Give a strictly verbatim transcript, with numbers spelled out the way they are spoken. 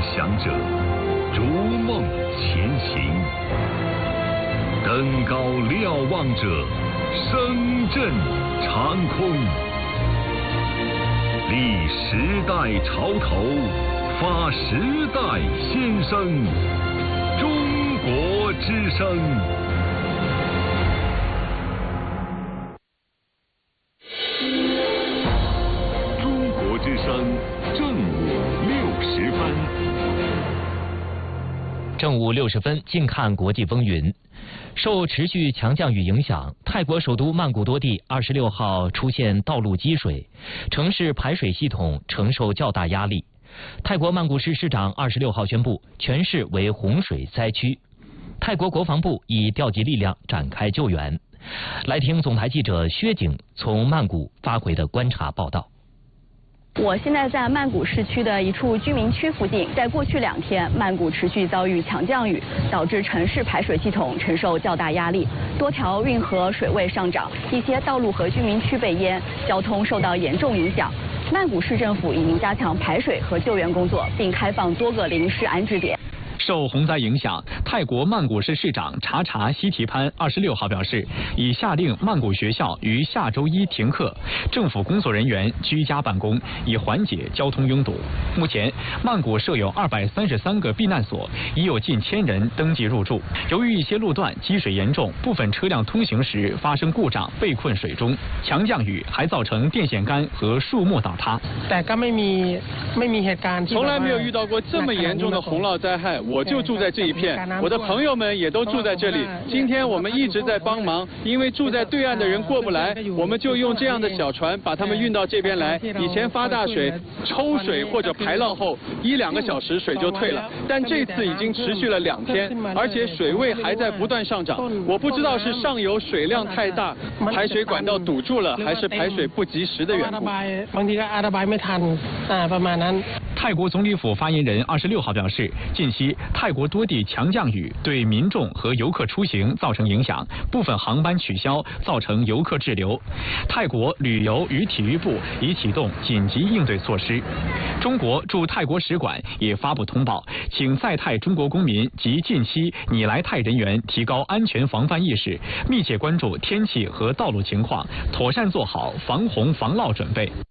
想者逐梦前行，登高瞭望者声震长空。立时代潮头，发时代先声，中国之声。中国之声正午六十分。 正午六十分，静看国际风云。受持续强降雨影响，泰国首都曼谷多地二十六号出现道路积水，城市排水系统承受较大压力。泰国曼谷市市长二十六号宣布，全市为洪水灾区。泰国国防部已调集力量展开救援。来听总台记者薛景从曼谷发回的观察报道。 我现在在曼谷市区的一处居民区附近，在过去两天，曼谷持续遭遇强降雨，导致城市排水系统承受较大压力，多条运河水位上涨，一些道路和居民区被淹，交通受到严重影响。曼谷市政府已经加强排水和救援工作，并开放多个临时安置点。 受洪灾影响，泰国曼谷市市长查查西提潘二十六号表示，已下令曼谷学校于下周一停课，政府工作人员居家办公，以缓解交通拥堵。目前，曼谷设有二百三十三个避难所，已有近千人登记入住。由于一些路段积水严重，部分车辆通行时发生故障，被困水中。强降雨还造成电线杆和树木倒塌。 从来没有遇到过这么严重的洪涝灾害。我就住在这一片，我的朋友们也都住在这里。今天我们一直在帮忙，因为住在对岸的人过不来，我们就用这样的小船把他们运到这边来。以前发大水、抽水或者排浪后，一两个小时水就退了，但这次已经持续了两天，而且水位还在不断上涨。我不知道是上游水量太大，排水管道堵住了，还是排水不及时的缘故。 泰国总理府发言人二十六号表示，近期泰国多地强降雨对民众和游客出行造成影响，部分航班取消，造成游客滞留。泰国旅游与体育部已启动紧急应对措施。中国驻泰国使馆也发布通报，请在泰中国公民及近期拟来泰人员提高安全防范意识，密切关注天气和道路情况，妥善做好防洪防涝准备。